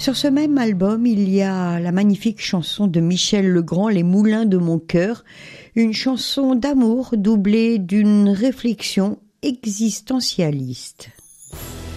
Sur ce même album, il y a la magnifique chanson de Michel Legrand, Les Moulins de mon cœur, une chanson d'amour doublée d'une réflexion existentialiste.